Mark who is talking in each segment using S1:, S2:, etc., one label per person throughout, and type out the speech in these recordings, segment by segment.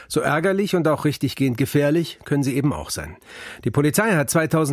S1: So ärgerlich und auch richtiggehend gefährlich können sie eben auch sein. Die Polizei hat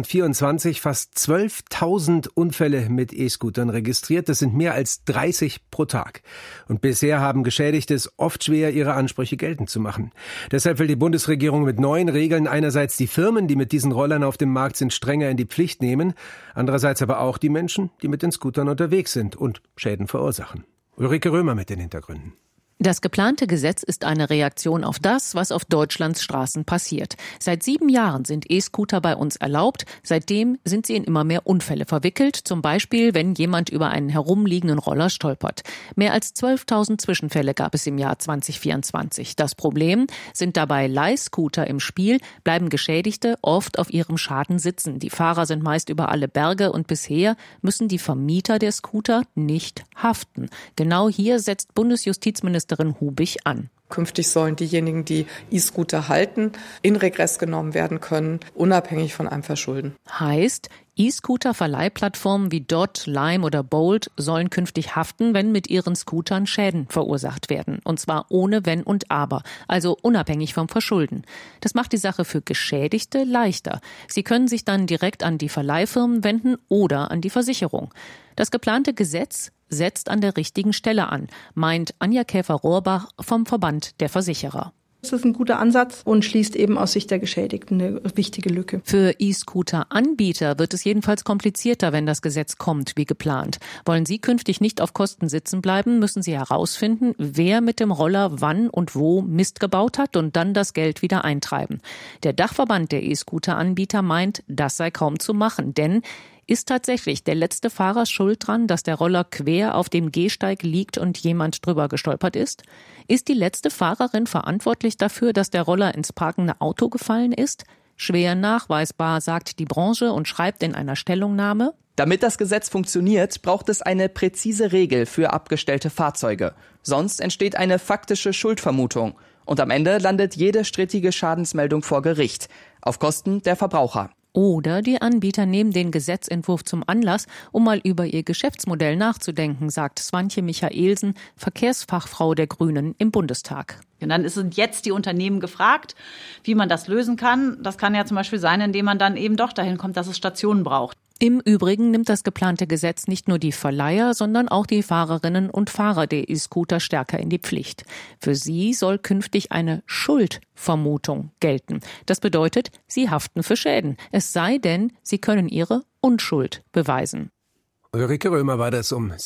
S1: 2024 fast 12.000 Unfälle mit E-Scootern registriert. Das sind mehr als 30 pro Tag. Und bisher haben Geschädigte es oft schwer, ihre Ansprüche geltend zu machen. Deshalb will die Bundesregierung mit neuen Regeln einerseits die Firmen, die mit diesen Rollern auf dem Markt sind, strenger in die Pflicht nehmen, andererseits aber auch die Menschen, die mit den Scootern unterwegs sind und Schäden verursachen. Ulrike Römer mit den Hintergründen.
S2: Das geplante Gesetz ist eine Reaktion auf das, was auf Deutschlands Straßen passiert. Seit 7 Jahren sind E-Scooter bei uns erlaubt. Seitdem sind sie in immer mehr Unfälle verwickelt. Zum Beispiel, wenn jemand über einen herumliegenden Roller stolpert. Mehr als 12.000 Zwischenfälle gab es im Jahr 2024. Das Problem: sind dabei Leihscooter im Spiel, bleiben Geschädigte oft auf ihrem Schaden sitzen. Die Fahrer sind meist über alle Berge und bisher müssen die Vermieter der Scooter nicht haften. Genau hier setzt Bundesjustizministerin Hubig an.
S3: Künftig sollen diejenigen, die E-Scooter halten, in Regress genommen werden können, unabhängig von einem Verschulden.
S2: Heißt, E-Scooter-Verleihplattformen wie Dot, Lime oder Bolt sollen künftig haften, wenn mit ihren Scootern Schäden verursacht werden. Und zwar ohne Wenn und Aber, also unabhängig vom Verschulden. Das macht die Sache für Geschädigte leichter. Sie können sich dann direkt an die Verleihfirmen wenden oder an die Versicherung. Das geplante Gesetz setzt an der richtigen Stelle an, meint Anja Käfer-Rohrbach vom Verband der Versicherer.
S4: Das ist ein guter Ansatz und schließt eben aus Sicht der Geschädigten eine wichtige Lücke.
S2: Für E-Scooter-Anbieter wird es jedenfalls komplizierter, wenn das Gesetz kommt, wie geplant. Wollen sie künftig nicht auf Kosten sitzen bleiben, müssen sie herausfinden, wer mit dem Roller wann und wo Mist gebaut hat und dann das Geld wieder eintreiben. Der Dachverband der E-Scooter-Anbieter meint, das sei kaum zu machen, denn ist tatsächlich der letzte Fahrer schuld dran, dass der Roller quer auf dem Gehsteig liegt und jemand drüber gestolpert ist? Ist die letzte Fahrerin verantwortlich dafür, dass der Roller ins parkende Auto gefallen ist? Schwer nachweisbar, sagt die Branche und schreibt in einer Stellungnahme:
S5: Damit das Gesetz funktioniert, braucht es eine präzise Regel für abgestellte Fahrzeuge. Sonst entsteht eine faktische Schuldvermutung. Und am Ende landet jede strittige Schadensmeldung vor Gericht, auf Kosten der Verbraucher.
S2: Oder die Anbieter nehmen den Gesetzentwurf zum Anlass, um mal über ihr Geschäftsmodell nachzudenken, sagt Swantje Michaelsen, Verkehrsfachfrau der Grünen im Bundestag.
S6: Und dann sind jetzt die Unternehmen gefragt, wie man das lösen kann. Das kann ja zum Beispiel sein, indem man dann eben doch dahin kommt, dass es Stationen braucht.
S2: Im Übrigen nimmt das geplante Gesetz nicht nur die Verleiher, sondern auch die Fahrerinnen und Fahrer der E-Scooter stärker in die Pflicht. Für sie soll künftig eine Schuldvermutung gelten. Das bedeutet, sie haften für Schäden. Es sei denn, sie können ihre Unschuld beweisen.
S1: Ulrike Römer war das um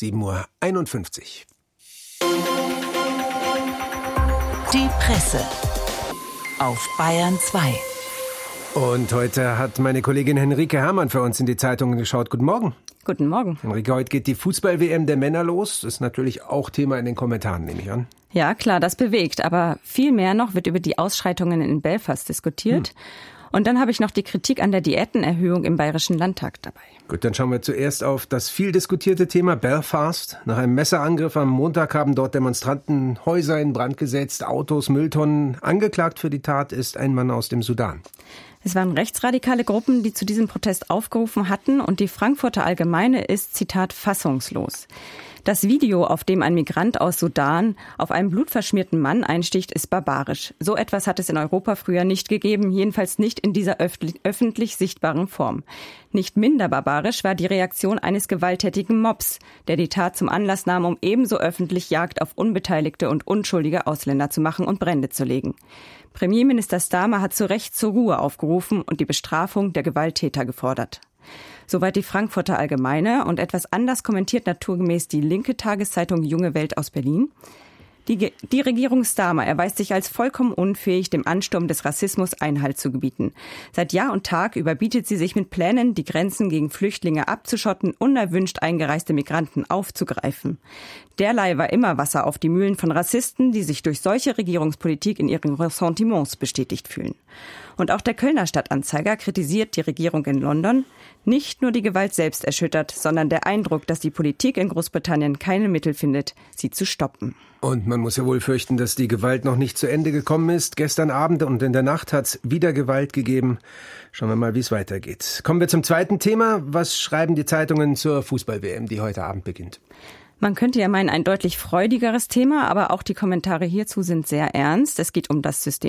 S1: 7:51 Uhr.
S7: Die Presse auf Bayern 2.
S1: Und heute hat meine Kollegin Henrike Herrmann für uns in die Zeitungen geschaut. Guten Morgen.
S8: Guten Morgen.
S1: Henrike, heute geht die Fußball-WM der Männer los. Das ist natürlich auch Thema in den Kommentaren, nehme ich an.
S8: Ja, klar, das bewegt. Aber viel mehr noch wird über die Ausschreitungen in Belfast diskutiert. Und dann habe ich noch die Kritik an der Diätenerhöhung im Bayerischen Landtag dabei.
S1: Gut, dann schauen wir zuerst auf das viel diskutierte Thema Belfast. Nach einem Messerangriff am Montag haben dort Demonstranten Häuser in Brand gesetzt, Autos, Mülltonnen. Angeklagt für die Tat ist ein Mann aus dem Sudan.
S8: Es waren rechtsradikale Gruppen, die zu diesem Protest aufgerufen hatten, und die Frankfurter Allgemeine ist, Zitat, fassungslos. Das Video, auf dem ein Migrant aus Sudan auf einen blutverschmierten Mann einsticht, ist barbarisch. So etwas hat es in Europa früher nicht gegeben, jedenfalls nicht in dieser öffentlich sichtbaren Form. Nicht minder barbarisch war die Reaktion eines gewalttätigen Mobs, der die Tat zum Anlass nahm, um ebenso öffentlich Jagd auf unbeteiligte und unschuldige Ausländer zu machen und Brände zu legen. Premierminister Starmer hat zu Recht zur Ruhe aufgerufen und die Bestrafung der Gewalttäter gefordert. Soweit die Frankfurter Allgemeine, und etwas anders kommentiert naturgemäß die linke Tageszeitung Junge Welt aus Berlin. Die Regierung Starmer erweist sich als vollkommen unfähig, dem Ansturm des Rassismus Einhalt zu gebieten. Seit Jahr und Tag überbietet sie sich mit Plänen, die Grenzen gegen Flüchtlinge abzuschotten, unerwünscht eingereiste Migranten aufzugreifen. Derlei war immer Wasser auf die Mühlen von Rassisten, die sich durch solche Regierungspolitik in ihren Ressentiments bestätigt fühlen. Und auch der Kölner Stadtanzeiger kritisiert die Regierung in London. Nicht nur die Gewalt selbst erschüttert, sondern der Eindruck, dass die Politik in Großbritannien keine Mittel findet, sie zu stoppen.
S1: Und man muss ja wohl fürchten, dass die Gewalt noch nicht zu Ende gekommen ist. Gestern Abend und in der Nacht hat es wieder Gewalt gegeben. Schauen wir mal, wie es weitergeht. Kommen wir zum zweiten Thema. Was schreiben die Zeitungen zur Fußball-WM, die heute Abend beginnt?
S8: Man könnte ja meinen, ein deutlich freudigeres Thema, aber auch die Kommentare hierzu sind sehr ernst. Es geht um das System